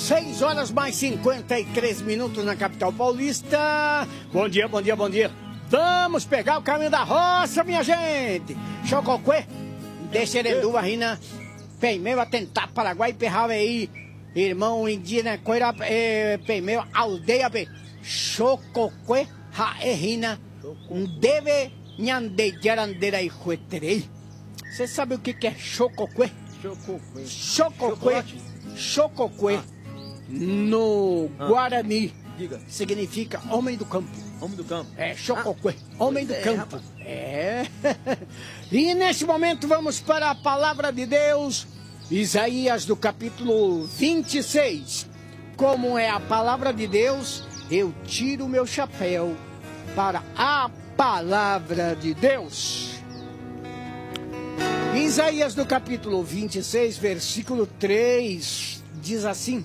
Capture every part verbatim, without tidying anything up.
seis horas mais cinquenta e três minutos na capital paulista. Bom dia, bom dia, bom dia. Vamos pegar o caminho da roça, minha gente. Chococuê, descerenduva, rina, peimeu, atentar, Paraguai, perrava aí. Irmão indígena, coira, eh, peimeu, aldeia, be. Chococuê, raerrina, deve, nhande, jarandeira e hueterei. Você sabe o que que é chococuê? Chococuê. Chococuê. Chococuê. Ah. No ah. Guarani. Diga. Significa homem do campo. Homem do campo. É, chococuê. Ah. Homem do é, campo. Rapaz. É. E nesse momento vamos para a palavra de Deus. Isaías do capítulo vinte e seis. Como é a palavra de Deus, eu tiro o meu chapéu para a palavra de Deus. Isaías do capítulo vinte e seis, versículo três, diz assim: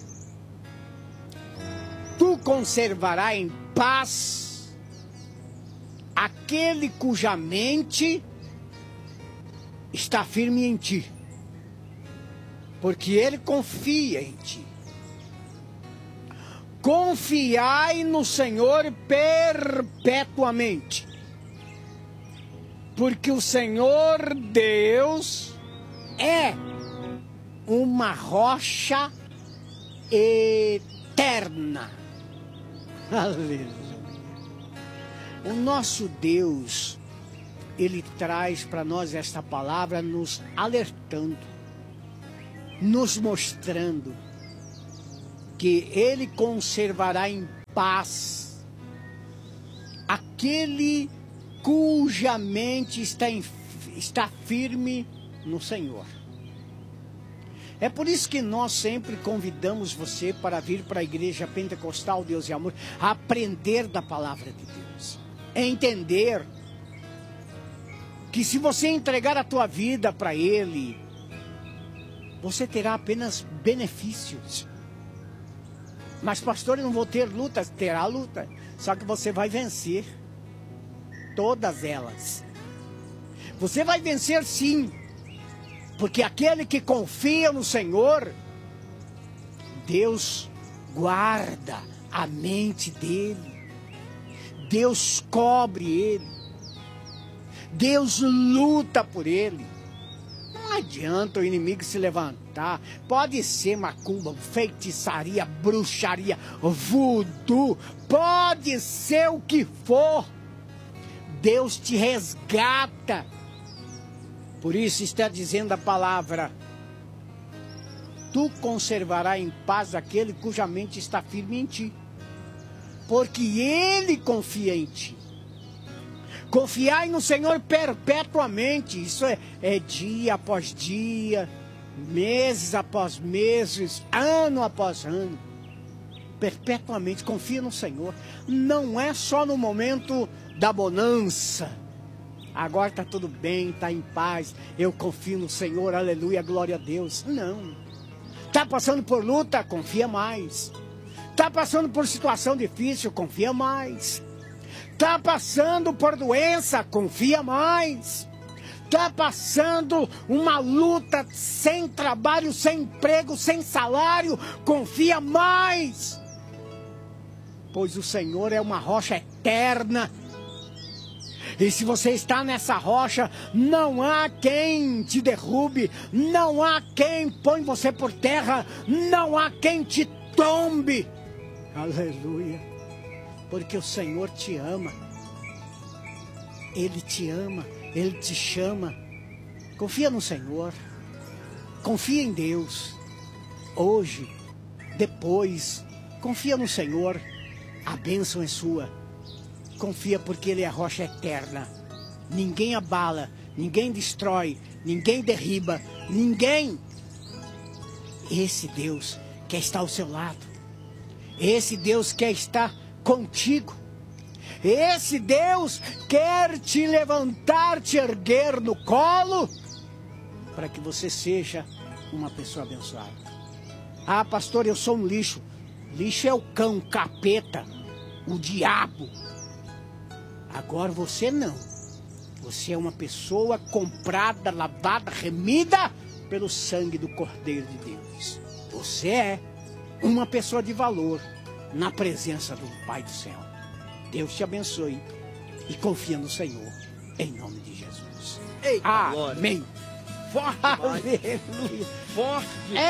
Tu conservarás em paz aquele cuja mente está firme em ti, porque ele confia em ti. Confiai no Senhor perpetuamente, porque o Senhor Deus é uma rocha eterna. Aleluia. O nosso Deus, Ele traz para nós esta palavra nos alertando, nos mostrando que Ele conservará em paz aquele cuja mente está, em, está firme no Senhor. É por isso que nós sempre convidamos você para vir para a Igreja Pentecostal Deus e Amor, a aprender da palavra de Deus, entender que se você entregar a tua vida para Ele, você terá apenas benefícios. Mas pastor, eu não vou ter lutas. Terá luta, só que você vai vencer todas elas. Você vai vencer sim, porque aquele que confia no Senhor, Deus guarda a mente dele, Deus cobre ele, Deus luta por ele. Não adianta o inimigo se levantar. Pode ser macumba, feitiçaria, bruxaria, voodoo, pode ser o que for, Deus te resgata. Por isso está dizendo a palavra: tu conservarás em paz aquele cuja mente está firme em ti, porque ele confia em ti. Confiai no Senhor perpetuamente. Isso é, é dia após dia, meses após meses, ano após ano. Perpetuamente confia no Senhor. Não é só no momento da bonança. Agora está tudo bem, está em paz, eu confio no Senhor, aleluia, glória a Deus. Não. Está passando por luta? Confia mais. Está passando por situação difícil? Confia mais. Está passando por doença? Confia mais. Está passando uma luta sem trabalho, sem emprego, sem salário? Confia mais. Pois o Senhor é uma rocha eterna. E se você está nessa rocha, não há quem te derrube, não há quem põe você por terra, não há quem te tombe. Aleluia. Porque o Senhor te ama. Ele te ama, Ele te chama. Confia no Senhor. Confia em Deus. Hoje, depois, confia no Senhor. A bênção é sua. Confia porque Ele é a rocha eterna. Ninguém abala, ninguém destrói, ninguém derriba, ninguém. Esse Deus quer estar ao seu lado. Esse Deus quer estar contigo. Esse Deus quer te levantar, te erguer no colo, para que você seja uma pessoa abençoada. Ah, pastor, eu sou um lixo. Lixo é o cão, o capeta, o diabo. Agora você não. Você é uma pessoa comprada, lavada, remida pelo sangue do Cordeiro de Deus. Você é. uma pessoa de valor na presença do Pai do céu. Deus te abençoe e confia no Senhor, em nome de Jesus. Eita, amém. Forte Aleluia. Forte.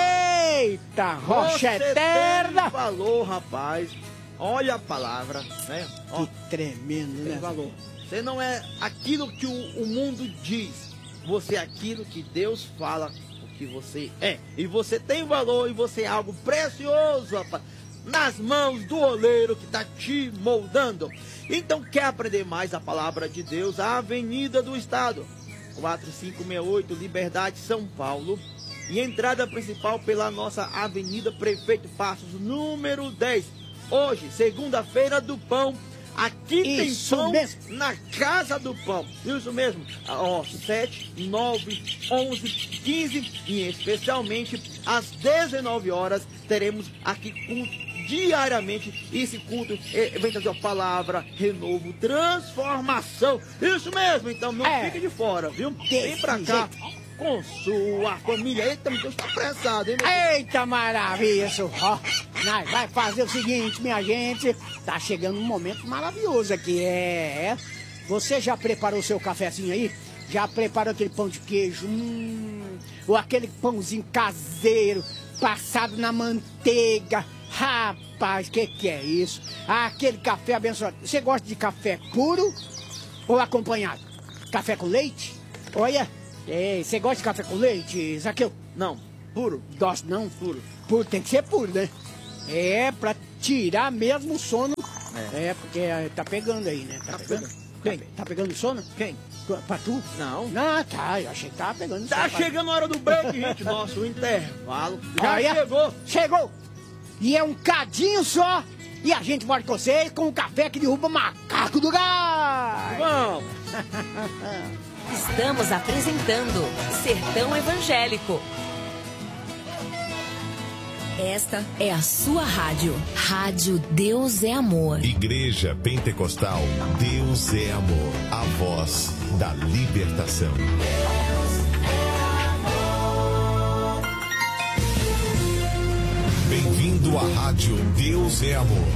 Eita, rocha Você eterna. tem valor, rapaz. Olha a palavra, né? Ó, que tremendo, tem né? valor. Você não é aquilo que o, o mundo diz. Você é aquilo que Deus fala o que você é. E você tem valor e você é algo precioso, rapaz. Nas mãos do oleiro que está te moldando. Então, quer aprender mais a palavra de Deus? A Avenida do Estado, quatro cinco seis oito, Liberdade, São Paulo. E entrada principal pela nossa Avenida Prefeito Passos, número dez. Hoje, segunda-feira do pão. Aqui Isso tem pão mesmo. na Casa do Pão. Isso mesmo. Ó, sete, nove, onze, quinze e especialmente às dezenove horas teremos aqui culto diariamente. Esse culto eh, vem trazer a palavra, renovo, transformação. Isso mesmo. Então não É. fique de fora, viu? Vem pra cá com sua família. Eita, meu Deus, tá apressado, hein, meu Deus? Eita, maravilha, isso. Ó, nós vai fazer o seguinte, minha gente. Tá chegando um momento maravilhoso aqui. É. Você já preparou seu cafezinho aí? Já preparou aquele pão de queijo? Hum, ou aquele pãozinho caseiro, passado na manteiga? Rapaz, que que é isso? Aquele café abençoado. Você gosta de café puro ou acompanhado? Café com leite? Olha. É, você gosta de café com leite, Zaqueu? Não, puro. Gosto não? Puro. Puro, tem que ser puro, né? É, pra tirar mesmo o sono. É, é porque é, tá pegando aí, né? Tá, Tá pegando? pegando. Quem? Tá pe- Tá pegando sono? Quem? Pra tu? Não. Ah, tá, eu achei que tava pegando Tá sono. chegando a hora do break, gente. Nosso intervalo. Já Olha, chegou. Chegou! E é um cadinho só. E a gente volta com vocês com o café que derruba macaco do gás. Vamos. Estamos apresentando Sertão Evangélico. Esta é a sua rádio. Rádio Deus é Amor. Igreja Pentecostal, Deus é Amor. A voz da libertação. Bem-vindo à rádio Deus é Amor.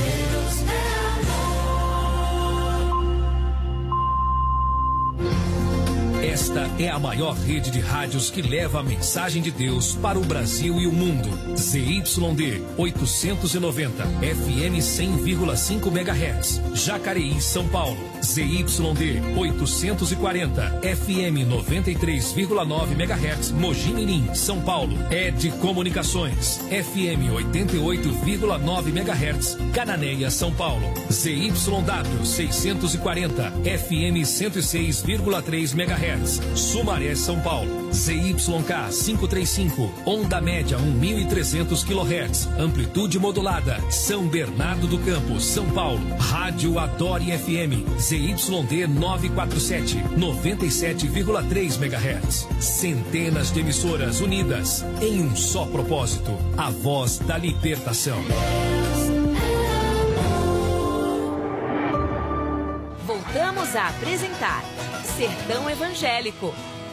Esta é a maior rede de rádios que leva a mensagem de Deus para o Brasil e o mundo. Z Y D oitocentos e noventa, F M cem vírgula cinco megahertz, Jacareí, São Paulo. Z Y D oitocentos e quarenta, F M noventa e três vírgula nove megahertz, Mogi Mirim, São Paulo. Ed Comunicações, F M oitenta e oito vírgula nove megahertz, Cananéia, São Paulo. Z Y W seiscentos e quarenta, F M cento e seis vírgula três megahertz, Sumaré, São Paulo. Z Y K quinhentos e trinta e cinco, onda média mil e trezentos quilohertz, amplitude modulada, São Bernardo do Campo, São Paulo. Rádio Adore F M, Z Y D novecentos e quarenta e sete, noventa e sete vírgula três megahertz. Centenas de emissoras unidas em um só propósito, a voz da libertação. Voltamos a apresentar Sertão Evangélico.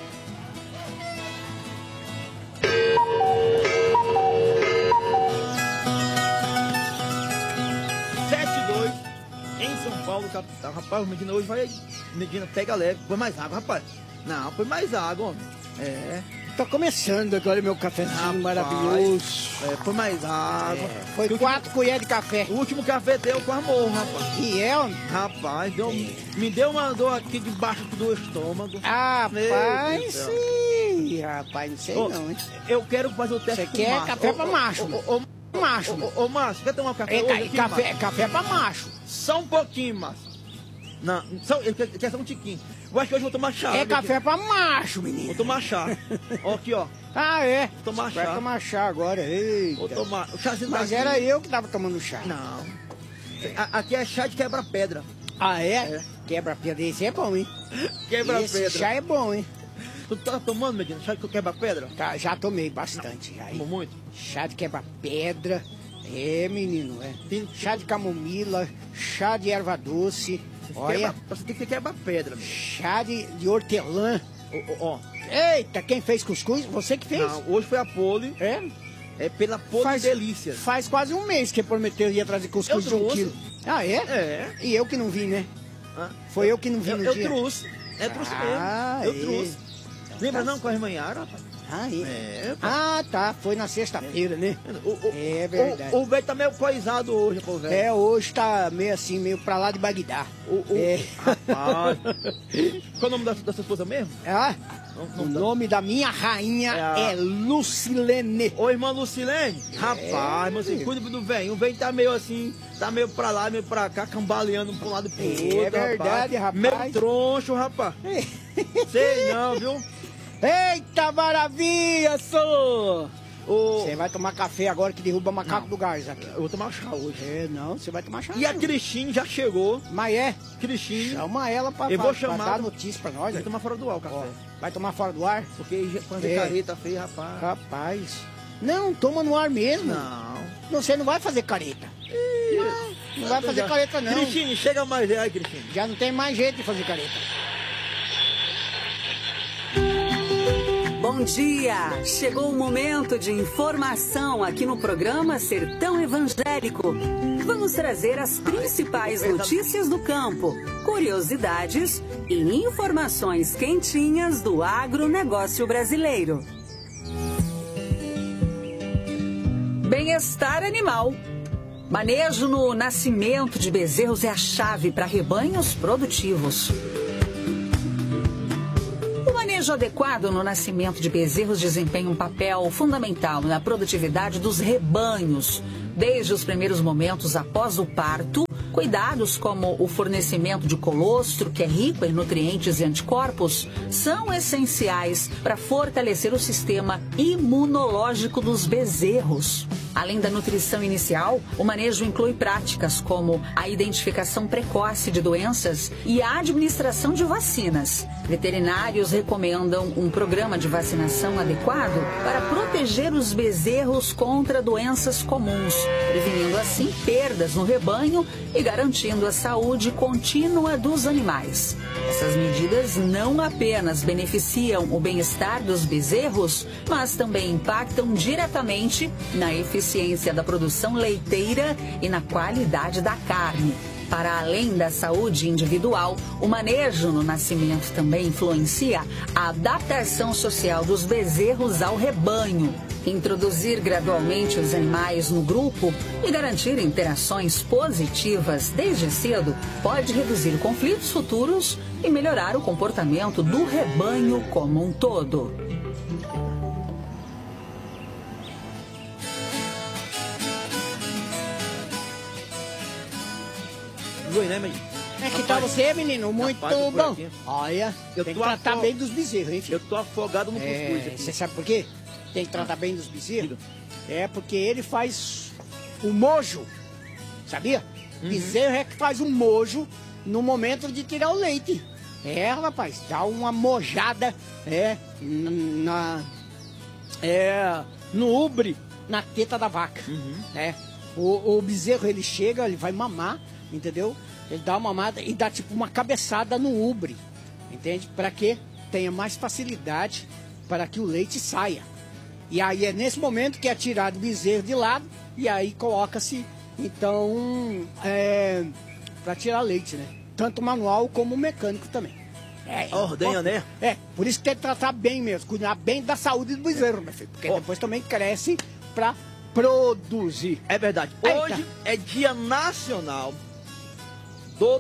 sete e dois em São Paulo, capital. Rapaz, o Medina hoje vai. Medina pega leve. Põe mais água, rapaz. Não, põe mais água, homem. É. Tá começando agora meu cafezinho Rapaz, maravilhoso. É, põe mais água. É, foi Que o quatro colheres de café. O último café deu com amor, rapaz. E é, homem? Rapaz, deu, me deu uma dor aqui debaixo do estômago. Rapaz, Meu Deus do céu. sim. Rapaz, não sei Ô, não, hein? Eu quero fazer o teste Você com quer Márcio. café Ô, pra ô, macho, ô, mano. ô, ô, Macho, Ô, mano. ô, ô, Márcio, quer tomar um café Eita, hoje aqui, café, Márcio? café pra macho. Só um pouquinho, Márcio. Não, só, ele quer, quer só um tiquinho. Eu acho que hoje eu vou tomar chá. É meu café filho. pra macho, menino. Vou tomar chá. Ó, aqui, ó. Ah, é? Vou tomar Vai chá. tomar chá agora. Eita. Vou tomar. O chazinho Mas daqui- era eu que tava tomando chá. Não. A- aqui é chá de quebra-pedra. Ah, é? É. Quebra-pedra. Esse é bom, hein? Esse Quebra-pedra. chá é bom, hein? Tu tá tomando, Medina? Chá de quebra-pedra? Tá, já tomei bastante. Já, hein? Tomou muito? Chá de quebra-pedra. É, menino, é. Tem- Chá de camomila, chá de erva doce. Olha, Quebra- Você tem que ter quebra-pedra, meu. chá de, de hortelã. Ó, ó, ó. Eita, quem fez cuscuz? Você que fez? Não, hoje foi a pole. É? É pela Pô Faz- de Delícias. Faz quase um mês que prometeu ia trazer cuscuz Eu de um trouxe. quilo. Ah, é? É. E eu que não vim, né? Hã? Foi eu que não vim Eu, no eu dia. trouxe. É, trouxe Ah, mesmo. Eu é. trouxe. Lembra não com a irmanhara, rapaz? Ah, é. É, pá. Ah, tá. Foi na sexta-feira, né? O, o, É verdade. O, o velho tá meio coisado hoje, pô, velho. É, hoje tá meio assim, meio pra lá de Bagdá. O, o, É. Rapaz. Qual é o nome da, da sua esposa mesmo? Ah, Não- o não dá. nome da minha rainha É a- é Lucilene. Ô, irmã Lucilene. Rapaz, mas assim, cuida do velho. O velho tá meio assim, tá meio pra lá, meio pra cá, cambaleando pra um lado e pro É outro. verdade, rapaz. Meio troncho, rapaz. Sei não, viu? Eita maravilha, sou! O... Você vai tomar café agora que derruba macaco Não. do gás aqui. Eu vou tomar chá hoje. É, não, você vai tomar chá. E a não. Cristine já chegou. Mas é, Cristine. chama ela pra, Eu vou pra- chamar- pra dar notícia pra nós. Vai aí. tomar fora do ar o café. Ó, vai tomar fora do ar? Porque já- quando é É. careta feia, rapaz. Rapaz. Não, toma no ar mesmo. Não. Não, você não vai fazer careta. Não, não vai fazer Já- careta, não. Cristine, chega mais aí, Cristine. Já não tem mais jeito de fazer careta. Bom dia! Chegou o momento de informação aqui no programa Sertão Evangélico. Vamos trazer as principais notícias do campo, curiosidades e informações quentinhas do agronegócio brasileiro. Bem-estar animal. Manejo no nascimento de bezerros é a chave para rebanhos produtivos. O manejo adequado no nascimento de bezerros desempenha um papel fundamental na produtividade dos rebanhos. Desde os primeiros momentos após o parto, cuidados como o fornecimento de colostro, que é rico em nutrientes e anticorpos, são essenciais para fortalecer o sistema imunológico dos bezerros. Além da nutrição inicial, o manejo inclui práticas como a identificação precoce de doenças e a administração de vacinas. Veterinários recomendam um programa de vacinação adequado para proteger os bezerros contra doenças comuns, prevenindo assim perdas no rebanho e garantindo a saúde contínua dos animais. Essas medidas não apenas beneficiam o bem-estar dos bezerros, mas também impactam diretamente na eficiência da produção leiteira e na qualidade da carne. Para além da saúde individual, o manejo no nascimento também influencia a adaptação social dos bezerros ao rebanho. Introduzir gradualmente os animais no grupo e garantir interações positivas desde cedo pode reduzir conflitos futuros e melhorar o comportamento do rebanho como um todo. Oi, né, menino? É que tá você, menino? Muito rapaz, tô por bom. aqui. Olha, Eu tem que tô tratar afo- bem dos bezerros, hein, filho? Eu tô afogado no É, cuscuz aqui. você sabe por quê? Tem que tratar bem dos bezerros? É porque ele faz o mojo, sabia? Uhum. Bezerro é que faz o mojo no momento de tirar o leite. É, rapaz, dá uma mojada, é, na, é, no ubre, na teta da vaca, Uhum. né? O, o bezerro, ele chega, ele vai mamar, entendeu? Ele dá uma mamada e dá tipo uma cabeçada no ubre, entende? Para que tenha mais facilidade para que o leite saia. E aí é nesse momento que é tirado o bezerro de lado e aí coloca-se, então, é, para tirar leite, né? Tanto manual como mecânico também. É, Ordenha, né? É, por isso que tem que tratar bem mesmo, cuidar bem da saúde do bezerro, meu filho. Porque Ó. depois também cresce para produzir. É verdade. Eita. Hoje é Dia Nacional do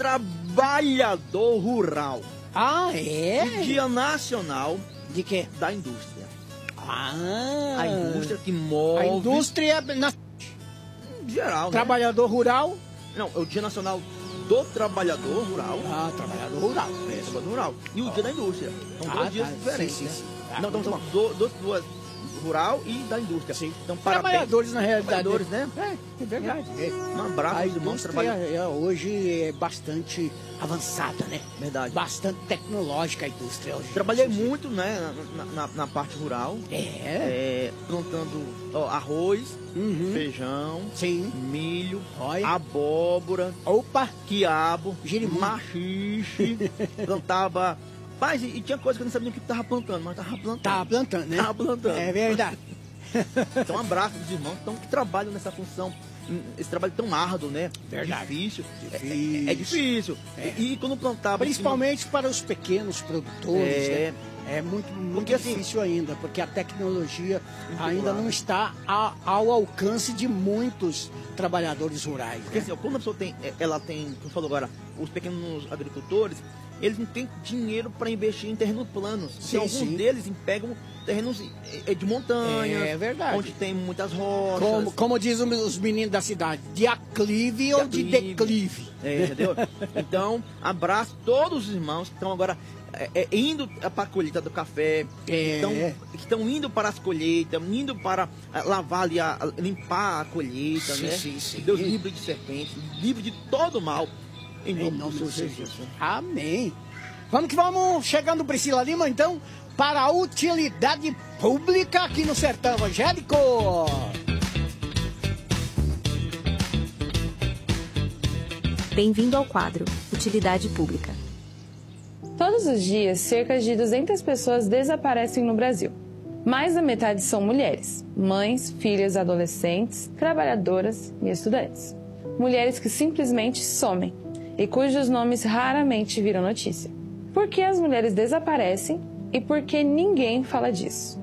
Trabalhador Rural. Ah, é? E Dia Nacional De quê? da Indústria. Ah, A indústria que move... A indústria na- Em geral, né? trabalhador rural. Não, é o Dia Nacional do Trabalhador Rural. Ah, trabalhador rural. É, trabalhador rural. E o Dia da Indústria. São Ah, dois dias tá. diferentes, Sim, né? sim, sim. Ah, Não, estamos muito falando do, do, do rural e da indústria. Sim. Então, parabéns. Trabalhadores, na realidade. Trabalhadores, né? É, é verdade. É. Um abraço A aos irmãos indústria trabalhadores. é, hoje é bastante avançada, né? Verdade. Bastante tecnológica a indústria hoje. Trabalhei muito, né, na, na, na parte rural. É. É, plantando ó, arroz, Uhum. feijão, Sim. milho, Olha. abóbora, Opa. quiabo, Girimum. machixe, plantava... Mas e, e tinha coisa que eu não sabia o que tava plantando, mas tava plantando. Tava plantando, né? Tava plantando. É verdade. Então, um abraço dos irmãos então, que trabalham nessa função, esse trabalho tão árduo, né? Verdade. Difícil. Difícil. É, é difícil. É. E, e quando plantava... Principalmente assim, para os pequenos produtores, É. né? É muito, muito Porque, assim, difícil ainda, porque a tecnologia ainda não está a, ao alcance de muitos trabalhadores rurais. Porque Né? assim, ó, quando a pessoa tem, ela tem, como falou agora, os pequenos agricultores, eles não têm dinheiro para investir em terrenos planos. Sim, Então, alguns sim. deles pegam terrenos eh, de montanhas, É verdade. onde tem muitas rochas. Como, como dizem os meninos da cidade, de aclive ou de aclive. declive. É, entendeu? Então, abraço todos os irmãos que estão agora é, é, indo para a colheita do café, É. que estão indo para as colheitas, indo para ah, lavar ali, a, a- limpar a colheita, Sim, né? sim, sim. Deus livre de serpentes, livre de todo mal. Em nome, Em nome do do Senhor Senhor Jesus. Jesus. Amém. Vamos que vamos, chegando Priscila Lima, então, para a utilidade pública aqui no Sertão Evangélico. Bem-vindo ao quadro Utilidade Pública. Todos os dias, cerca de duzentas pessoas desaparecem no Brasil. Mais da metade são mulheres, mães, filhas, adolescentes, trabalhadoras e estudantes. Mulheres que simplesmente somem e cujos nomes raramente viram notícia. Por que as mulheres desaparecem e por que ninguém fala disso?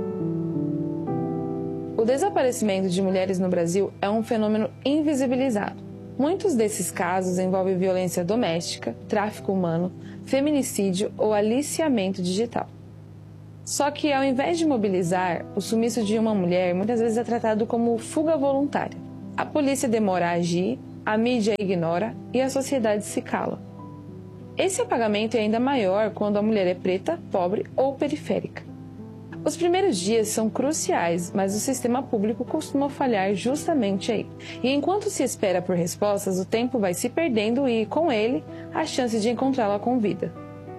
O desaparecimento de mulheres no Brasil é um fenômeno invisibilizado. Muitos desses casos envolvem violência doméstica, tráfico humano, feminicídio ou aliciamento digital. Só que, ao invés de mobilizar, o sumiço de uma mulher muitas vezes é tratado como fuga voluntária. A polícia demora a agir, a mídia ignora e a sociedade se cala. Esse apagamento é ainda maior quando a mulher é preta, pobre ou periférica. Os primeiros dias são cruciais, mas o sistema público costuma falhar justamente aí. E enquanto se espera por respostas, o tempo vai se perdendo e, com ele, a chance de encontrá-la com vida.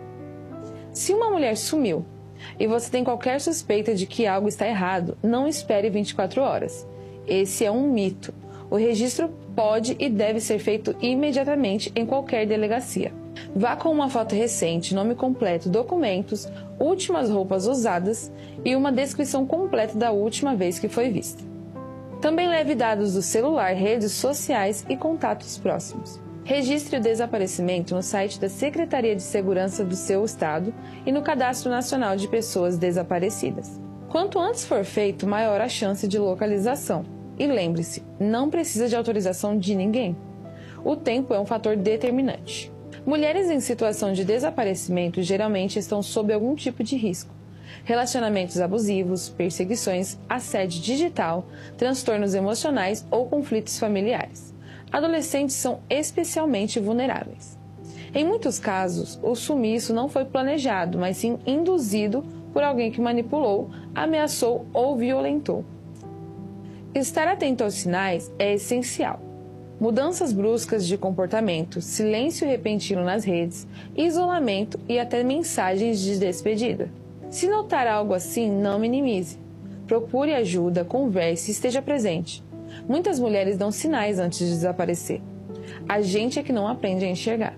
Se uma mulher sumiu e você tem qualquer suspeita de que algo está errado, não espere vinte e quatro horas. Esse é um mito. O registro pode e deve ser feito imediatamente em qualquer delegacia. Vá com uma foto recente, nome completo, documentos, últimas roupas usadas e uma descrição completa da última vez que foi vista. Também leve dados do celular, redes sociais e contatos próximos. Registre o desaparecimento no site da Secretaria de Segurança do seu estado e no Cadastro Nacional de Pessoas Desaparecidas. Quanto antes for feito, maior a chance de localização. E lembre-se, não precisa de autorização de ninguém. O tempo é um fator determinante. Mulheres em situação de desaparecimento geralmente estão sob algum tipo de risco. Relacionamentos abusivos, perseguições, assédio digital, transtornos emocionais ou conflitos familiares. Adolescentes são especialmente vulneráveis. Em muitos casos, o sumiço não foi planejado, mas sim induzido por alguém que manipulou, ameaçou ou violentou. Estar atento aos sinais é essencial. Mudanças bruscas de comportamento, silêncio repentino nas redes, isolamento e até mensagens de despedida. Se notar algo assim, não minimize. Procure ajuda, converse e esteja presente. Muitas mulheres dão sinais antes de desaparecer. A gente é que não aprende a enxergar.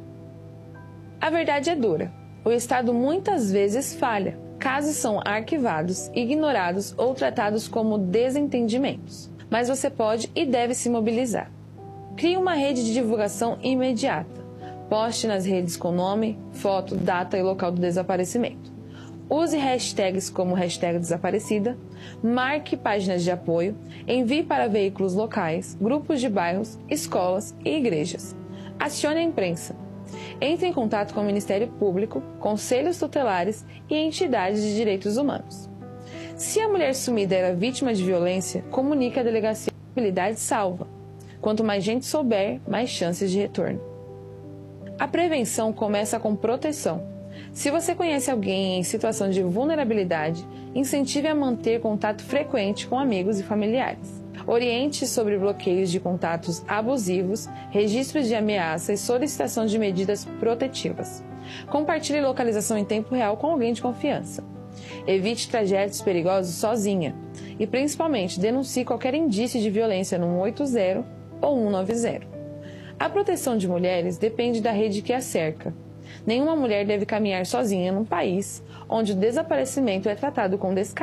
A verdade é dura. O Estado muitas vezes falha. Casos são arquivados, ignorados ou tratados como desentendimentos. Mas você pode e deve se mobilizar. Crie uma rede de divulgação imediata. Poste nas redes com nome, foto, data e local do desaparecimento. Use hashtags como hashtag desaparecida, marque páginas de apoio, envie para veículos locais, grupos de bairros, escolas e igrejas. Acione a imprensa. Entre em contato com o Ministério Público, conselhos tutelares e entidades de direitos humanos. Se a mulher sumida era vítima de violência, comunique à delegacia. A habilidade salva. Quanto mais gente souber, mais chances de retorno. A prevenção começa com proteção. Se você conhece alguém em situação de vulnerabilidade, incentive a manter contato frequente com amigos e familiares. Oriente sobre bloqueios de contatos abusivos, registros de ameaça e solicitação de medidas protetivas. Compartilhe localização em tempo real com alguém de confiança. Evite trajetos perigosos sozinha e, principalmente, denuncie qualquer indício de violência no um oito zero ou um nove zero. A proteção de mulheres depende da rede que a cerca. Nenhuma mulher deve caminhar sozinha num país onde o desaparecimento é tratado com descaso.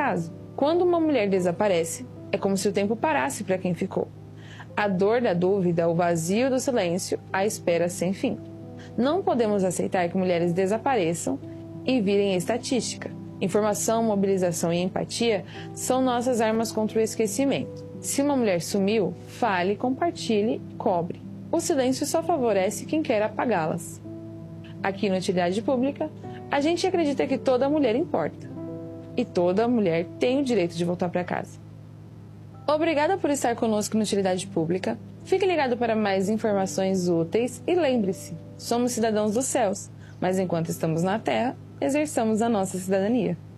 Quando uma mulher desaparece, é como se o tempo parasse para quem ficou. A dor da dúvida, o vazio do silêncio, a espera sem fim. Não podemos aceitar que mulheres desapareçam e virem estatística. Informação, mobilização e empatia são nossas armas contra o esquecimento. Se uma mulher sumiu, fale, compartilhe, cobre. O silêncio só favorece quem quer apagá-las. Aqui no Utilidade Pública, a gente acredita que toda mulher importa. E toda mulher tem o direito de voltar para casa. Obrigada por estar conosco no Utilidade Pública. Fique ligado para mais informações úteis e lembre-se, somos cidadãos dos céus, mas enquanto estamos na Terra, exerçamos a nossa cidadania.